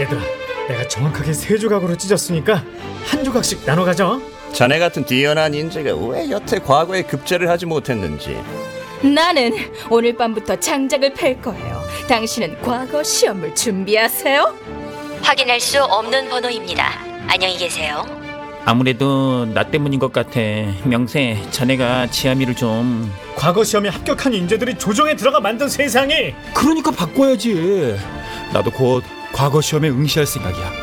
얘들아, 내가 정확하게 3조각으로 찢었으니까 한 조각씩 나눠 가져. 자네 같은 뛰어난 인재가 왜 여태 과거에 급제를 하지 못했는지. 나는 오늘 밤부터 장작을 팰 거예요. 당신은 과거 시험을 준비하세요. 확인할 수 없는 번호입니다. 안녕히 계세요. 아무래도 나 때문인 것 같아. 명세, 자네가 지아미를 좀... 과거 시험에 합격한 인재들이 조정에 들어가 만든 세상이. 그러니까 바꿔야지. 나도 곧 과거 시험에 응시할 생각이야.